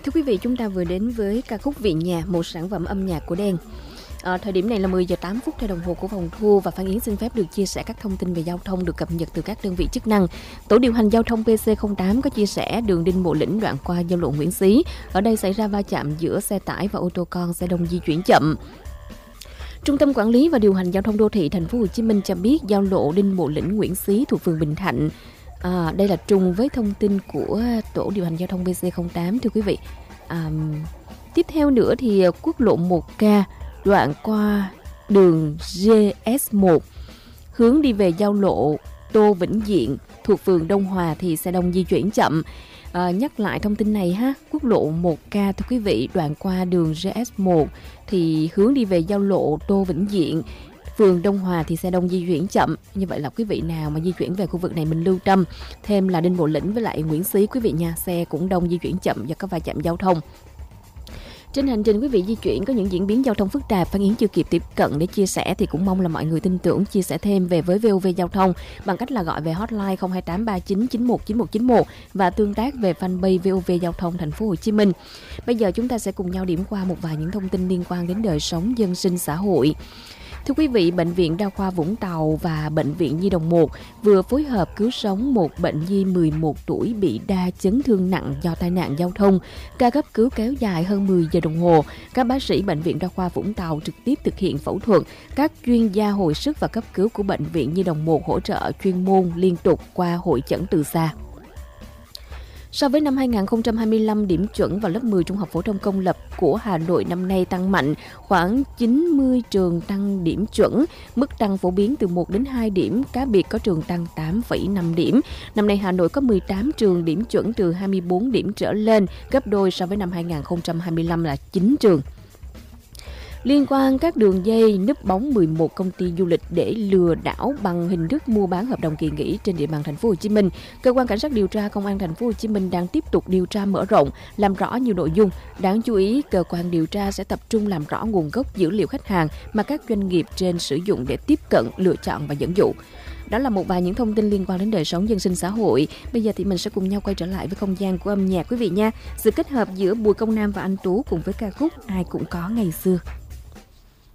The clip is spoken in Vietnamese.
Thưa quý vị, chúng ta vừa đến với ca khúc Vị Nhà, một sản phẩm âm nhạc của Đen. Thời điểm này là 10 giờ 8 phút theo đồng hồ của phòng thu, và Phan Yến xin phép được chia sẻ các thông tin về giao thông được cập nhật từ các đơn vị chức năng. Tổ điều hành giao thông PC08 có chia sẻ đường Đinh Bộ Lĩnh đoạn qua giao lộ Nguyễn Xí. Ở đây xảy ra va chạm giữa xe tải và ô tô con, xe đông di chuyển chậm. Trung tâm Quản lý và Điều hành Giao thông Đô thị Thành phố Hồ Chí Minh cho biết giao lộ Đinh Bộ Lĩnh Nguyễn Xí thuộc phường Bình Thạnh. Đây là trùng với thông tin của tổ điều hành giao thông PC08, thưa quý vị. Tiếp theo nữa thì quốc lộ 1K đoạn qua đường GS1 hướng đi về giao lộ Tô Vĩnh Diện thuộc phường Đông Hòa thì xe đông di chuyển chậm. Nhắc lại thông tin này ha, quốc lộ 1K thưa quý vị, đoạn qua đường GS1 thì hướng đi về giao lộ Tô Vĩnh Diện phường Đông Hòa thì xe đông di chuyển chậm. Như vậy là quý vị nào mà di chuyển về khu vực này mình lưu tâm thêm là Đinh Bộ Lĩnh với lại Nguyễn Xí quý vị nha, xe cũng đông di chuyển chậm do có va chạm giao thông. Trên hành trình quý vị di chuyển có những diễn biến giao thông phức tạp, Phan Yến chưa kịp tiếp cận để chia sẻ thì cũng mong là mọi người tin tưởng chia sẻ thêm về với VOV Giao thông bằng cách là gọi về hotline 02839919191 và tương tác về fanpage VOV Giao thông Thành phố Hồ Chí Minh. Bây giờ chúng ta sẽ cùng nhau điểm qua một vài những thông tin liên quan đến đời sống dân sinh xã hội. Thưa quý vị, Bệnh viện Đa khoa Vũng Tàu và Bệnh viện Nhi đồng 1 vừa phối hợp cứu sống một bệnh nhi 11 tuổi bị đa chấn thương nặng do tai nạn giao thông. Ca cấp cứu kéo dài hơn 10 giờ đồng hồ. Các bác sĩ Bệnh viện Đa khoa Vũng Tàu trực tiếp thực hiện phẫu thuật. Các chuyên gia hồi sức và cấp cứu của Bệnh viện Nhi đồng 1 hỗ trợ chuyên môn liên tục qua hội chẩn từ xa. So với năm 2025, điểm chuẩn vào lớp 10 trung học phổ thông công lập của Hà Nội năm nay tăng mạnh, khoảng 90 trường tăng điểm chuẩn, mức tăng phổ biến từ 1 đến 2 điểm, cá biệt có trường tăng 8,5 điểm. Năm nay Hà Nội có 18 trường điểm chuẩn từ 24 điểm trở lên, gấp đôi so với năm 2025 là 9 trường. Liên quan các đường dây núp bóng 11 công ty du lịch để lừa đảo bằng hình thức mua bán hợp đồng kỳ nghỉ trên địa bàn Thành phố Hồ Chí Minh, cơ quan cảnh sát điều tra Công an Thành phố Hồ Chí Minh đang tiếp tục điều tra mở rộng, làm rõ nhiều nội dung. Đáng chú ý, cơ quan điều tra sẽ tập trung làm rõ nguồn gốc dữ liệu khách hàng mà các doanh nghiệp trên sử dụng để tiếp cận, lựa chọn và dẫn dụ. Đó là một vài những thông tin liên quan đến đời sống dân sinh xã hội. Bây giờ thì mình sẽ cùng nhau quay trở lại với không gian của âm nhạc quý vị nha. Sự kết hợp giữa Bùi Công Nam và Anh Tú cùng với ca khúc Ai Cũng Có Ngày Xưa.